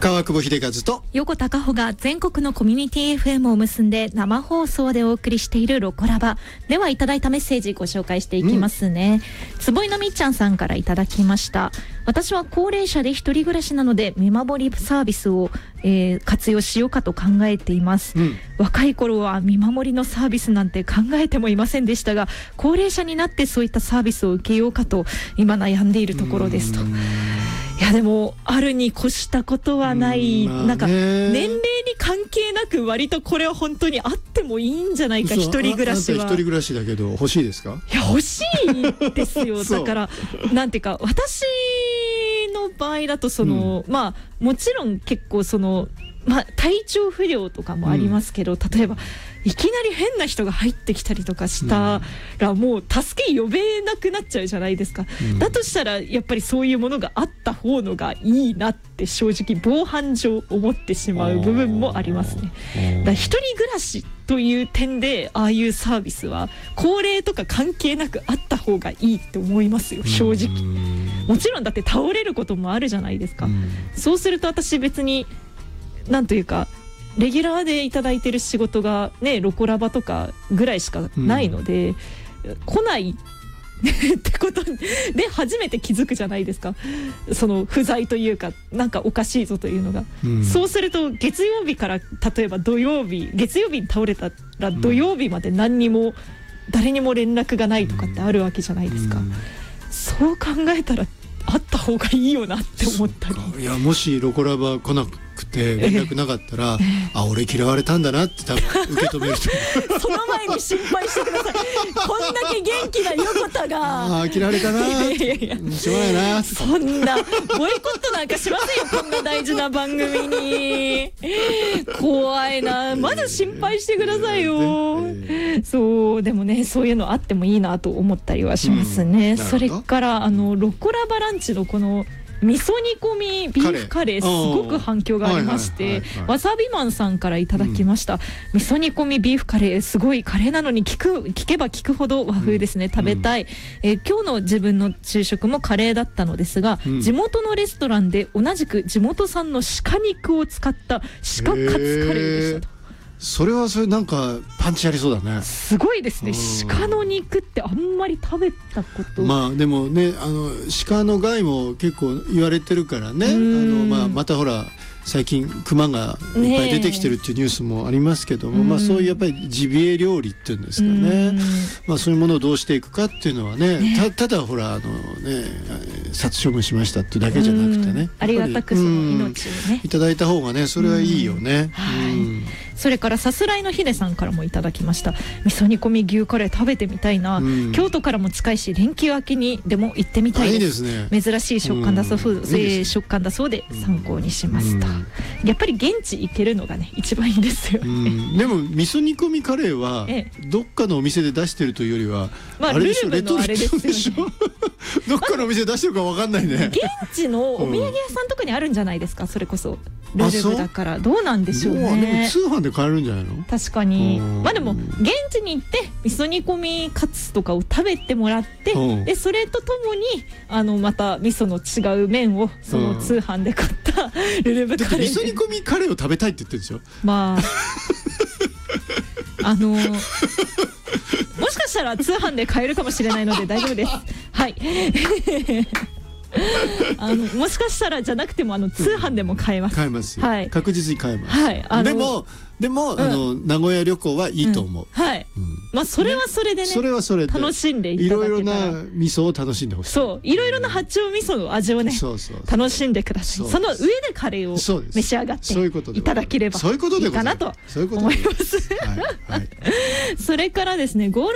川久保秀和と横田香穂が全国のコミュニティ FM を結んで生放送でお送りしているロコラバでは、いただいたメッセージご紹介していきますね。坪井のみっちゃんさんからいただきました。私は高齢者で一人暮らしなので見守りサービスを、活用しようかと考えています、若い頃は見守りのサービスなんて考えてもいませんでしたが、高齢者になってそういったサービスを受けようかと今悩んでいるところですと。いやでもあるに越したことはない、なんか年齢に関係なく割とこれは本当にあってもいいんじゃないか。一人暮らしは一人暮らしだけど欲しいですか？ いや欲しいですよだからなんていうか、私の場合だとまあもちろん結構体調不良とかもありますけど、例えばいきなり変な人が入ってきたりとかしたら、もう助け呼べなくなっちゃうじゃないですか、だとしたらやっぱりそういうものがあった方のがいいなって正直防犯上思ってしまう部分もありますね。だから一人暮らしという点でああいうサービスは高齢とか関係なくあった方がいいって思いますよ正直。もちろんだって倒れることもあるじゃないですか、そうすると私別になんというかレギュラーでいただいてる仕事がねロコラバとかぐらいしかないので、来ないってことで初めて気づくじゃないですか、その不在というかなんかおかしいぞというのが、そうすると月曜日から例えば月曜日に倒れたら土曜日まで何にも誰にも連絡がないとかってあるわけじゃないですか、そう考えたらあった方がいいよなって思ったり。 いやもしロコラバ来なくて連絡なかったら、あ俺嫌われたんだなって多分受け止める人その前に心配してくださいこんだけ元気な横田が嫌われたなしょうがないな、 そんなボイコットなんかしませんよこんな大事な番組に怖いな、まず心配してくださいよ、そうでもねそういうのあってもいいなと思ったりはしますね、それからロコラバランチのこの味噌煮込みビーフカレーすごく反響がありまして、わさびマンさんからいただきました、味噌煮込みビーフカレーすごいカレーなのに聞けば聞くほど和風ですね、食べたい、今日の自分の昼食もカレーだったのですが、地元のレストランで同じく地元産の鹿肉を使った鹿カツカレーでしたと。 それはそれなんかパンチありそうだね。 すごいですね。鹿の肉ってあんまり食べたことまあでもね鹿の害も結構言われてるからね、またほら最近クマがいっぱい出てきてるっていうニュースもありますけども、そういうやっぱりジビエ料理っていうんですかね、そういうものをどうしていくかっていうのはね、ただほら殺処分しましたっていうだけじゃなくてね、 ありがたくその命をねいただいた方がねそれはいいよね。 それからさすらいのひでさんからもいただきました。味噌煮込み牛カレー食べてみたいな、京都からも近いし連休明けにでも行ってみたいです。珍しい食感だそうで参考にしますと。やっぱり現地行けるのがね一番いいですよね。 でも味噌煮込みカレーはどっかのお店で出してるというよりはあれでしょ、レトルトでしょどっかのお店で出してるかわかんないね。 現地のお土産屋さんとかにあるんじゃないですか、それこそルルブだからどうなんでしょうね。 でも通販で買えるんじゃないの？ 確かに。でも現地に行って味噌煮込みカツとかを食べてもらって、でそれとともにまた味噌の違う麺をその通販で買ったルルブカレー。 味噌煮込みカレーを食べたいって言ってるでしょ。 まあもしかしたら通販で買えるかもしれないので大丈夫です。はいもしかしたらじゃなくても通販でも買えます。 買えますよ、確実に買えます。でも名古屋旅行はいいと思う。それはそれでね楽しんでいただけたら、いろいろな味噌を楽しんでほしい。そういろいろな八丁味噌の味をね楽しんでください。その上でカレーを召し上がっていただければいいかなと思います。それからですね